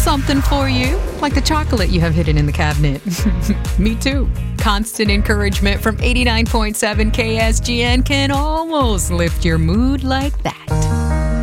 something for you, like the chocolate you have hidden in the cabinet. Me too. Constant encouragement from 89.7 KSGN can almost lift your mood like that.